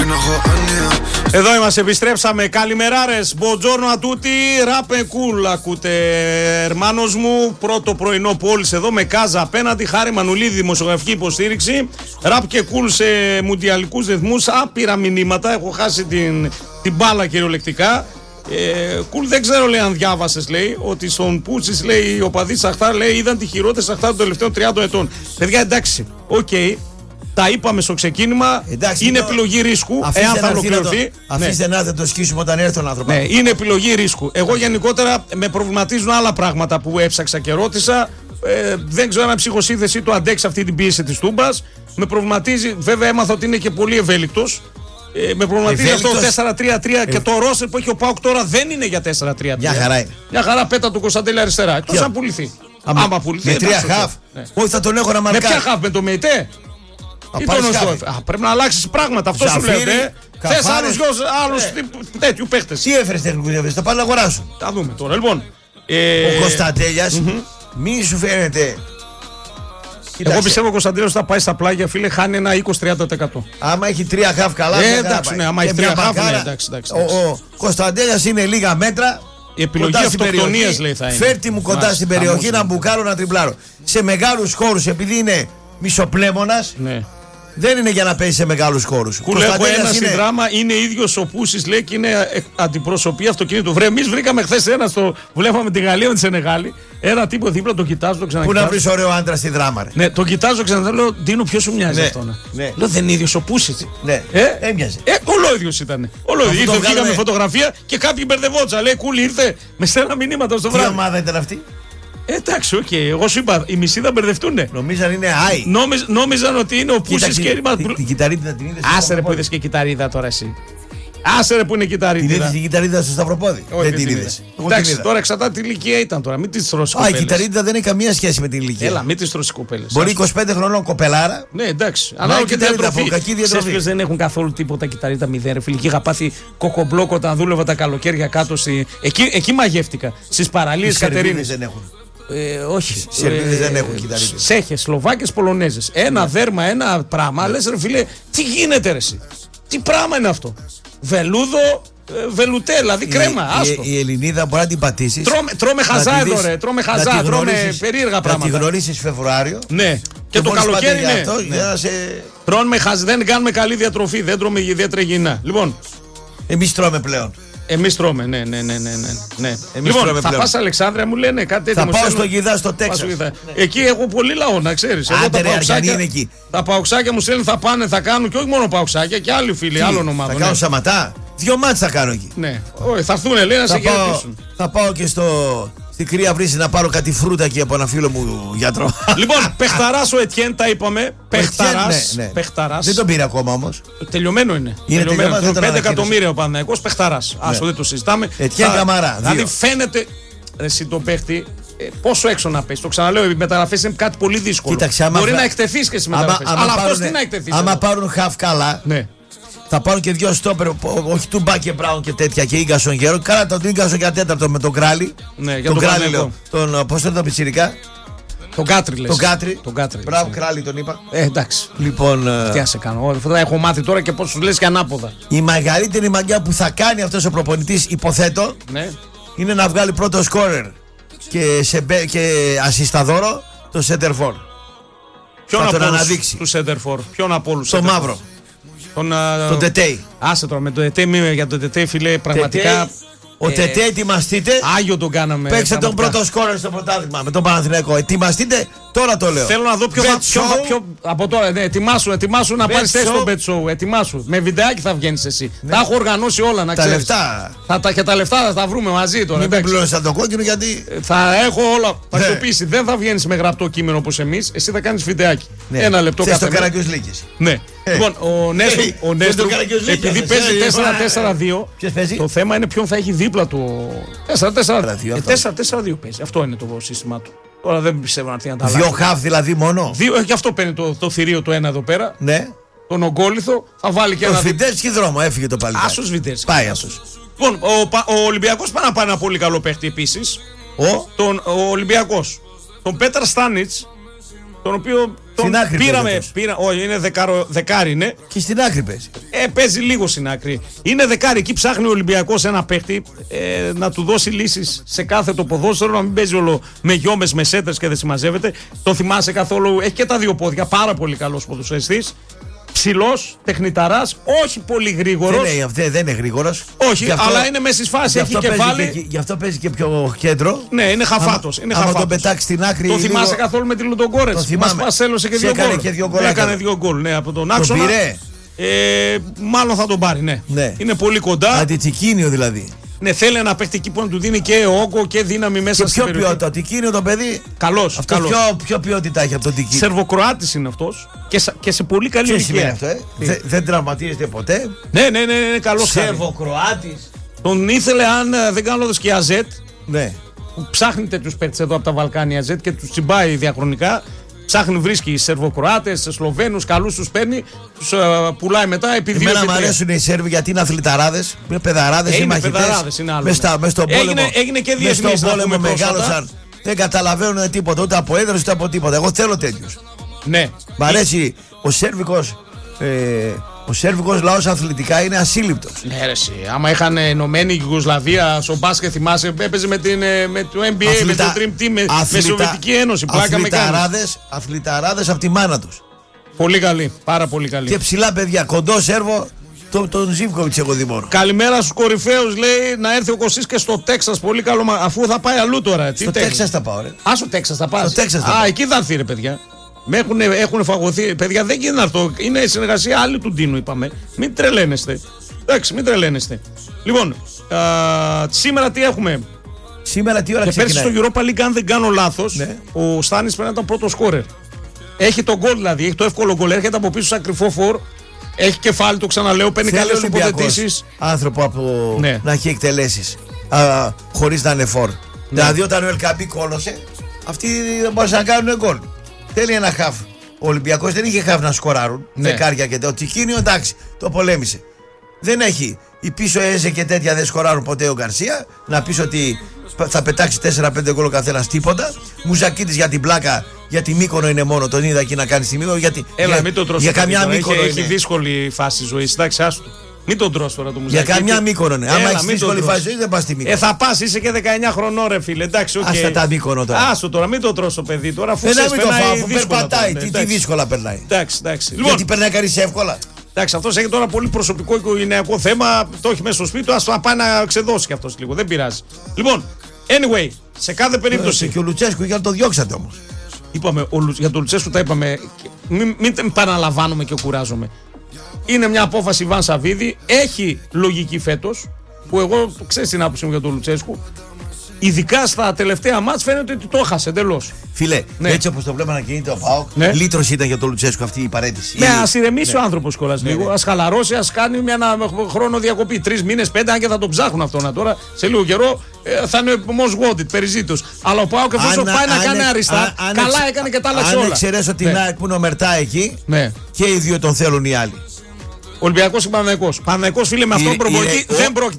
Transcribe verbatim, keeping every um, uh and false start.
Εδώ είμαστε, επιστρέψαμε. Καλημεράρες, buongiorno a tutti, rap e cool. Ακούτε, ερμάνος μου, πρώτο πρωινό πόλης εδώ με Κάζα απέναντι. Χάρη Μανουλίδη, δημοσιογραφική υποστήριξη. Rap και cool σε μουντιαλικούς ρυθμούς. Άπειρα μηνύματα. Έχω χάσει την, την μπάλα κυριολεκτικά. Ε, cool, δεν ξέρω, λέει, αν διάβασες, λέει, ότι στον Πούτσις, λέει, οι οπαδοί Σαχτάρ, λέει, είδαν τη χειρότερη Σαχτάρ των τελευταίων τριάντα ετών. Παιδιά, εντάξει, οκ. Okay. Τα είπαμε στο ξεκίνημα. Εντάξει, είναι το... επιλογή ρίσκου. Εάν θα ολοκληρωθεί. Αφήστε ναι. να δεν το σκίσουμε όταν έρθει τον άνθρωπο. Ναι, είναι επιλογή ρίσκου. Εγώ γενικότερα με προβληματίζουν άλλα πράγματα που έψαξα και ρώτησα. Ε, δεν ξέρω αν η ψυχοσύνθεσή του αντέξει αυτή την πίεση της Τούμπας. Με προβληματίζει, βέβαια έμαθα ότι είναι και πολύ ευέλικτος. Ε, με προβληματίζει αυτό το τέσσερα τρία τρία ε... και το ρόστερ που έχει ο ΠΑΟΚ τώρα δεν είναι για τέσσερα τρία τρία. Μια χαρά είναι. Μια χαρά, πέτα του Κωνσταντέλη αριστερά. Εκτός αν πουληθεί. Άμα, Άμα πουληθεί. Με τρία χαφ. Ναι. Όχι, θα τον έχω να μαρκάρει. Με ποια χαφ, με το ΜΕΙΤΕ. Πρέπει να αλλάξει πράγματα. Αυτό σου λέτε. Θες άλλους δυο άλλους τέτοιου παίχτες. Τι έφερες τεχνικούς διαβέσεις, θα πάνε να αγοράσουν. Θα δούμε τώρα. Λοιπόν, ο Κωνσταντέλιας μη σου φαίνεται. Εγώ πιστεύω ο Κωνσταντέλιας θα πάει στα πλάγια, φίλε, χάνει ένα είκοσι με τριάντα τοις εκατό. Άμα έχει τρία χαφ καλά, ε, εντάξει, ναι, άμα έχει τρία χαφ, ναι, εντάξει, εντάξει. Ο Κωνσταντέλιας είναι λίγα μέτρα. Η επιλογή αυτοκτονίας, λέει, θα είναι. Φέρτη μου κοντά στην περιοχή να μπουκάρω, να τριμπλάρω. Σε μεγάλους χώρους, επειδή είναι μισοπλέμονας. Δεν είναι για να παίζει σε μεγάλους χώρους. Κουλέ, έχω ένα είναι... δράμα, είναι ίδιος ο Πούσης, λέει, και είναι αντιπροσωπή αυτοκίνητου. Βρε, εμείς βρήκαμε χθες ένα στο. Βλέπαμε τη Γαλλία με τη Σενεγάλη. Ένα τύπο δίπλα, τον κοιτάζω, τον ξανακοιτάζω. Πού να βρεις ωραίο άντρα στη δράμα, ρε. Ναι, τον κοιτάζω ξανά. Λέω, Ντίνο, ποιος σου μοιάζει, ναι, αυτό. Ναι. Ναι. Λέω, δεν είναι ίδιος ο Πούσης. Ναι, ε? έμοιαζε. Ε, ολόιδιος ήταν. Ολόιδιος. Ήρθε, βγήκαμε φωτογραφία και κάποιοι μπερδευόντσα. Λέει, Κούλι, ήρθε με στέλνα μηνύματα στο βράδυ. Τι ομάδα ήταν αυτή? Εντάξει, οκ. Okay. Εγώ σου είπα, οι μισοί θα μπερδευτούνε. Νομίζαν είναι άι. Νόμιζ, νόμιζαν ότι είναι ο Πούσης και ρήμα. Την κυταρίδα την είδες. Άσε ρε που είδες και κυταρίδα τώρα εσύ. Άσε ρε που είναι κυταρίδα. Την είδες την κυταρίδα στο Σταυροπόδι. Δεν την είδες. Εντάξει, τώρα εξαρτάται τι ηλικία ήταν τώρα. Μην τη τρώσει κοπέλες. Α, η κυταρίδα δεν έχει καμία σχέση με την ηλικία. Έλα, μην τη τρώσει κοπέλες. Μπορεί είκοσι πέντε χρονών κοπελάρα. Ναι, εντάξει. Αλλά και διατροφή. Ξέρεις δεν έχουν καθόλου τίποτα κυταρίδα μηδέν. Ρε φιλική, είχα πάθει κοκομπλόκο όταν δούλευα τα καλοκαίρια κάτω. Εκεί μαγεύτηκα. Στις παραλίες Κατερίνης. Δεν έχουν. Ε, όχι. Σερβίδες ε, δεν έχουν κυταρίδες. Τσέχες, Σλοβάκες, Πολωνέζες. Ένα ναι. δέρμα, ένα πράγμα. Ναι. Λες ρε φίλε, τι γίνεται ρε εσύ. Τι πράγμα είναι αυτό. Βελούδο, ε, βελουτέ, δηλαδή η, κρέμα. Άστο. Η, η Ελληνίδα μπορεί να την πατήσεις. Τρώμε, τρώμε χαζά εδώ ρε. Τρώμε χαζά, τρώμε περίεργα πράγματα. Να τη γνωρίσεις Φεβρουάριο. Ναι. Και, και το καλοκαίρι είναι. Αυτό, ναι. Για σε... Τρώμε χαζά, δεν κάνουμε καλή διατροφή. Δεν τρώμε ιδιαίτερα υγιεινά. Λοιπόν. Εμείς τρώμε πλέον. Εμείς τρώμε, ναι, ναι, ναι, ναι, ναι. Εμείς λοιπόν, τρώμε θα πλέον. πας Αλεξάνδρεια, μου λένε κάτι έτοιμο. Θα πάω στο Γιδά, στο Τέξας. Ναι. Εκεί έχω πολύ λαό, να ξέρεις. Άντε ρε, Αργιανή είναι εκεί. Τα παοξάκια μου στέλνουν, θα πάνε, θα κάνουν και όχι μόνο παοξάκια και άλλοι φίλοι, άλλων ομάδων. Θα κάνω σαματά. Δυο μάτς θα κάνω εκεί. Ναι, όχι, θα έρθουν, λέει, να σε χαιρετήσουν. Θα πάω και στο... στην Κρύα Βρύση να πάρω κάτι φρούτα εκεί από ένα φίλο μου γιατρό. Λοιπόν, παιχταράς ο Ετιέν, τα είπαμε. Παιχταράς. Ναι, ναι. Δεν τον πήρε ακόμα όμως. Τελειωμένο είναι. Είναι τελειωμένο. πέντε εκατομμύρια ο Παναθηναϊκός, παιχταράς. Άσο, δεν το συζητάμε. Ετιέν Καμαρά. Δηλαδή φαίνεται. Εσύ τον παίχτη. Πόσο έξω να πέσει. Το ξαναλέω, οι μεταγραφές είναι κάτι πολύ δύσκολο. Κοίταξε, μπορεί να εκτεθείς και στις μεταγραφές. Αλλά αυτός τι να εκτεθείς. Άμα πάρουν χαφ καλά. Ναι. Θα πάρουν και δύο στόπερ, όχι του Μπάκε Μπράουν και τέτοια και Ίγκασον Γέρο. Κάνα τον Ίγκασον για τέταρτο με τον Κράλι. Ναι, για τον, τον Κράλι λέω. Τον, πώς το πιτσιρικά. Τον Κάτρι λες. Τον Κάτρι. Τον Κάτρι. Μπράβο, Κράλι τον είπα. Ε, εντάξει. Λοιπόν. Τι άσε κάνω. Θα έχω μάθει τώρα και πώς σου λες και ανάποδα. Η μεγαλύτερη μαγιά που θα κάνει αυτός ο προπονητής, υποθέτω, ναι. είναι να βγάλει πρώτο σκόρερ και, σε, και ασισταδόρο το Σέντερφορ. Ποιον από αναδείξει του Σέντερφορ. Ποιον από όλους. Το μαύρο. Τον, τον Τετέι. Άσε τώρα με το Τετέι, για τον Τετέι, φίλε, πραγματικά. Τετέι, ο ε, Τετέι, ετοιμαστείτε. Άγιο τον κάναμε. Παίξτε τον πρώτο σκόρερ στο πρωτάθλημα με τον Παναθηναϊκό. Ετοιμαστείτε, τώρα το λέω. Θέλω να δω ποιο θα. Ποιο, ποιο, από τώρα, ναι, ετοιμάσου, ετοιμάσου να πάρει θέση στο Bet Show. Ετοιμάσου. Με βιντεάκι θα βγαίνει εσύ. Ναι. Τα έχω οργανώσει όλα να ξέρει. Τα λεφτά. Θα, τα, και τα λεφτά θα τα βρούμε μαζί τώρα. Μην με πληρώνει το κόκκινο γιατί. Θα έχω όλα τακτοποιήσει. Δεν θα βγαίνει με γραπτό κείμενο όπως εμείς. Εσύ θα κάνει βιντεάκι. Ναι. Ένα λεπτό κάθε. Στο Καραγκιούς Λύκης. Ναι. Λοιπόν, ο Νέστρο, επειδή παίζει τέσσερα τέσσερα δύο, το θέμα είναι ποιον θα έχει δίπλα του. τέσσερα τέσσερα δύο παίζει. Αυτό είναι το σύστημά του. Τώρα δεν πιστεύω να έρθει να τα αλλάξει. Δύο χαφ δηλαδή μόνο. Δύο, και αυτό παίρνει το, το θηρίο το ένα εδώ πέρα. Ναι. Τον Ογκόλιθο. Θα βάλει και το ένα. Ο Σβιντέρσκι δρόμο, έφυγε το παλιό. Άσο Σβιντέρσκι. Πάει άσος. Λοιπόν, ο, ο Ολυμπιακός πάει να πάρει ένα πολύ καλό παίχτη επίσης. Ο, τον, ο Ολυμπιακός. Τον Πέτρα Στάνιτς. Τον οποίο Στην άκρη πήραμε, παίζει. πήρα, όχι, είναι δεκάρο, δεκάρι είναι. Και στην άκρη παίζει. Ε, παίζει λίγο στην άκρη. Είναι δεκάρι. Εκεί ψάχνει ο Ολυμπιακός ένα παίχτη ε, να του δώσει λύσεις σε κάθε το ποδόσφαιρο, να μην παίζει όλο με γιόμες, με σέντρες και δεν συμμαζεύεται. Τον θυμάσαι καθόλου. Έχει και τα δύο πόδια. Πάρα πολύ καλός ποδοσφαιριστής. Ψηλός, τεχνηταράς, όχι πολύ γρήγορος. Δεν είναι, αυτή, δεν είναι γρήγορος. Όχι, αυτό, αλλά είναι μέσα στις φάσεις, έχει κεφάλι. Και, γι' αυτό παίζει και πιο κέντρο. Ναι, είναι χαφάτος. Είναι άμα τον πετάξει στην άκρη. Το θυμάσαι λίγο... καθόλου με τη Λουντογκόρετς. Μας πασέλωσε και δύο γκολ. Και δύο γκολ. Έκανε δύο γκολ, ναι, από τον άξονα. Τον πήρε. Ε, μάλλον θα τον πάρει, ναι. ναι. Είναι πολύ κοντά. Αντιτσικίνιο δηλαδή. Ναι, θέλει ένα παίχτη εκεί που να του δίνει και όγκο και δύναμη μέσα και στην περιοχή. Ποιο ποιότητα, Τικίνιο το παιδί. Καλός. Αυτό καλός. Ποιο, ποιο ποιότητα έχει από τον Τικίνιο. Σερβοκροάτης είναι αυτός και, και σε πολύ καλή ηλικία. Αυτό, ε? Δε, δεν τραυματίζεται ποτέ. Ναι, ναι, ναι, ναι, είναι καλός. Σερβοκροάτης. Τον ήθελε, αν δεν κάνω λάθος, και η Αζέτ. Ναι. Που ψάχνει τέτοιους παίκτες εδώ από τα Βαλκάνια Αζέτ και τους τσιμπάει διαχρονικά. Ψάχνει, βρίσκει Σερβοκροάτες, Σλοβαίνους, καλούς τους παίρνει, τους uh, πουλάει μετά επί δύο. Εμένα μου αρέσουν οι Σέρβοι γιατί είναι αθληταράδες, είναι παιδαράδες, είναι μαχητές. Μες στον πόλεμο, έγινε, έγινε και διεθνής, στον πόλεμο μεγάλωσαν. Δεν καταλαβαίνουν τίποτα, ούτε από έδραση ούτε από τίποτα. Εγώ θέλω τέτοιους. Ναι. Μ' αρέσει ο Σέρβικος. Ε, Ο Σέρβικος λαός αθλητικά είναι ασύλληπτος. Ναι, ρε, εσύ. Άμα είχαν ενωμένη η Ιουγκοσλαβία στο μπάσκετ, θυμάσαι, έπαιζε με, την, με το N B A, Αθλητα... με το Dream Team, με, αθλητα... με Σοβιετική Ένωση. Πλάκα με κάνεις. Αθληταράδες από τη μάνα τους. Πολύ καλή, πάρα πολύ καλή. Και ψηλά παιδιά, κοντό Σέρβο, τον, τον Ζίβκοβιτς εγώ δημόρω. Καλημέρα στους κορυφαίους, λέει, να έρθει ο Κωστής και στο Τέξας. Πολύ καλό, αφού θα πάει αλλού τώρα. Στο Τέξας θα πάω, ρε. Α, στο Τέξας θα πας. Στο Τέξας θα Α, πάω. εκεί θα έρθει, ρε παιδιά. Με έχουν, έχουν φαγωθεί. Παιδιά, δεν γίνεται αυτό. Είναι συνεργασία άλλη του Ντίνου, είπαμε. Μην τρελαίνεστε. Εντάξει, μην τρελαίνεστε. Λοιπόν, α, σήμερα τι έχουμε. Σήμερα τι ώρα και ξεκινάει. πέρσι στο Europa League, αν δεν κάνω λάθος, ναι. ο Στάνης πρέπει να ήταν πρώτο σκόρερ. Έχει τον γκολ δηλαδή, έχει το εύκολο γκολ. Έρχεται από πίσω σαν κρυφό φορ. Έχει κεφάλι, το ξαναλέω, παίρνει καλές τοποθετήσεις. Άνθρωπο από ναι. να έχει εκτελέσεις χωρίς να είναι φορ. Ναι. Δηλαδή, όταν ο Ελκαμπή κόλωσε, αυτοί δεν μπορούσαν να κάνουν γκολ. Θέλει ένα χαφ. Ο Ολυμπιακός δεν είχε χαφ να σκοράρουν. Ναι. Δεκάρια και τέτοια. Το Τικίνιο εντάξει, το πολέμησε. Δεν έχει. Οι πίσω Έζε και τέτοια δεν σκοράρουν ποτέ ο Γκαρσία. Να πεις ότι θα πετάξει τέσσερα πέντε γκολ ο καθένας τίποτα. Μουζακίτης για την πλάκα, για τη Μύκονο είναι μόνο. Τον είδα εκεί να κάνει τη Μύκονο. Γιατί, Έλα, για, μην το τρως για καμιά τώρα. Μύκονο. Έχει, έχει δύσκολη φάση ζωής. Εντάξει, άστο. Μην τον τρως τώρα το Μουζακίτη. Για καμιά Μύκονο, ναι. Άμα έχει δύσκολη φάση ζωής δεν πας στη Μύκονο. Ε, θα πας, είσαι και δεκαεννιά χρονών, ρε φίλε. Εντάξει, okay. Άστα τα Μύκονο τώρα. Άστο τώρα, μην το τρως το παιδί τώρα. Αφού δεν ξέρεις, μην το φάω, αφού δύσκολα περπατάει. τώρα, Τι, τι δύσκολα περνάει. Εντάξει, εντάξει. Λοιπόν, γιατί περνάει κανείς εύκολα. Εντάξει, αυτός έχει τώρα πολύ προσωπικό οικογενειακό θέμα. Το έχει μέσα στο σπίτι του. Ας το πάει να ξεδώσει κι αυτός λίγο. Δεν πειράζει. Λοιπόν, anyway, σε κάθε περίπτωση. Και ο Λουτσέσκου για να το διώξατε όμως. Είπαμε, ο, για τον Λουτσέσκου τα είπαμε. Μην, μην επαναλαμβάνομαι και κουράζομαι. Είναι μια απόφαση Ιβάν Σαββίδη. Έχει λογική φέτος. Που εγώ ξέρεις την άποψή μου για τον Λουτσέσκου. Ειδικά στα τελευταία μάτς φαίνεται ότι το έχασε εντελώς. Φίλε, ναι. Έτσι όπως το βλέπω να κινείται ο ΠΑΟΚ, ναι. Λύτρος ήταν για τον Λουτσέσκου αυτή η παρέτηση. Ναι, ας ηρεμήσει ναι. ο άνθρωπος κιόλας ναι, λίγο. Ναι. Ας χαλαρώσει, ας κάνει μια, ένα χρόνο διακοπή. Τρεις μήνες, πέντε, αν και θα τον ψάχνουν αυτόν τώρα. Σε λίγο καιρό ε, θα είναι most wanted, περιζήτως. Αλλά ο ΠΑΟΚ εφόσον πάει να κάνει αριστά, καλά έκανε και τα άλλαξε όλα. Αν εξαιρέσω την ΑΕΚ που είναι ο Μερτά εκεί και οι δύο τον θέλουν οι άλλοι. Ολυμπιακός και Παναθηναϊκός. Παναθηναϊκός, φίλε, με αυτόν προπονητή δεν πρόκειται.